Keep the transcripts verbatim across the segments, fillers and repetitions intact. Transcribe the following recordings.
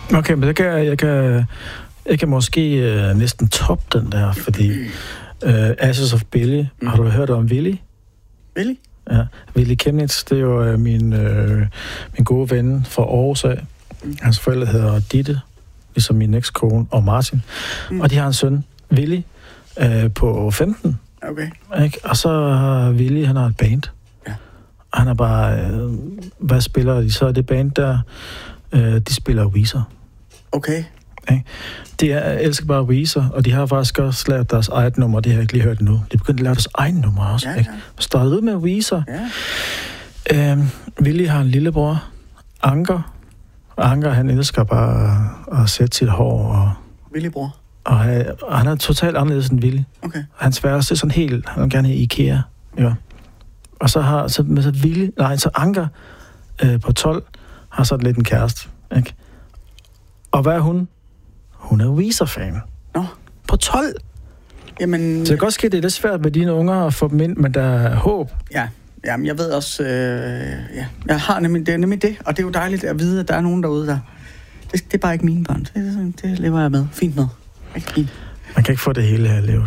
Okay, men jeg kan, jeg kan, jeg kan måske uh, næsten toppe den der, fordi uh, Ashes of Billy, mm. har du hørt om Willy? Willy? Ja, Willy Chemnitz, det er jo uh, min, uh, min gode ven fra Aarhus af. Mm. Hans forældre hedder Ditte, ligesom min ekskone, og Martin. Mm. Og de har en søn, Willy, uh, på femten. Okay. Ikke? Og så har Willy, han har et band. Ja. Og han er bare, uh, hvad spiller de? Så er det band der, uh, de spiller Weezer. Okay. Okay. De er, elsker bare Weezer, og de har faktisk også lavet deres eget nummer. Det har jeg ikke lige hørt nu. De begyndte at lave deres egen nummer også. Ja, ikke? ja. Startede ud med Weezer. Ja. Øhm, Willy har en lillebror, Anker. Anker, han elsker bare at, at sætte sit hår. Og, Willy bror. og, og han er totalt anderledes end Willy. Okay. Hans værelse er sådan helt, han vil gerne i IKEA. Ja. Og så har så, så Willy, nej, så Anker øh, på tolv har så lidt en kæreste. Ikke? Og hvad er hun? Hun er Weezer-fan. Nå. På tolv. Jamen... Så det kan godt ske, det er lidt svært med dine unger at få dem ind, men der er håb. Ja, jamen jeg ved også... Øh, ja. Jeg har nemlig det, er nemlig det, og det er jo dejligt at vide, at der er nogen derude, der... Det, det er bare ikke mine børn. Det, det lever jeg med. Fint med. Ikke fint. Man kan ikke få det hele her livet.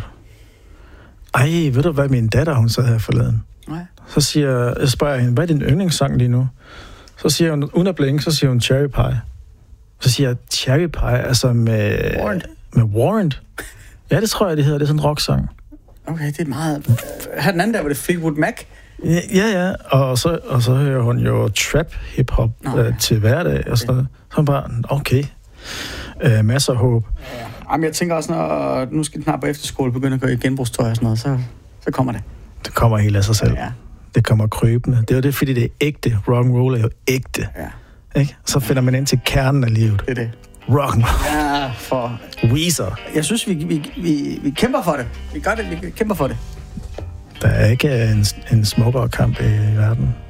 Ej, ved du hvad min datter, hun sad her forleden? Nej. Så siger jeg, spørger hende, hvad er din yndlingssang lige nu? Så siger hun, uden at blinke, så siger hun Cherry Pie. Så siger jeg, Cherry Pie, altså med... Warrant. Med Warrant. Ja, det tror jeg, det hedder. Det er sådan en rocksang. Okay, det er meget... Her den anden der, var det Fleetwood Mac. Ja, ja, ja. Og så, og så hører hun jo trap hip-hop Nå, øh, ja. til hverdag og sådan noget. Så hun bare, okay. Øh, masser af håb. Ja. Jamen, jeg tænker også, når nu skal den her på efterskole begynde at gå i genbrugstøj og sådan noget, så, så kommer det. Det kommer helt af sig selv. Ja. Det kommer krybende. Det er jo det, fordi det er ægte. Rock and roll er jo ægte. Ja. Ikke? Så finder man ind til kernen af livet. Det er det. Rock and roll. Ja, for... Weezer. Jeg synes, vi, vi, vi, vi kæmper for det. Vi gør det, vi kæmper for det. Der er ikke en, en smukkere kamp i verden.